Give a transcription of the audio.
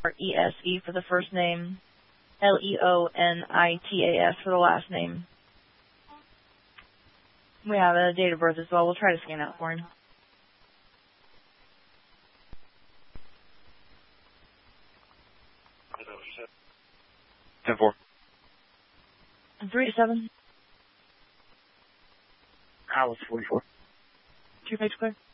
R-E-S-E for the first name, Leonitas for the last name. We have a date of birth as well. We'll try to scan that for him. 10-4. 3-7. Alice 44. 2 page clear.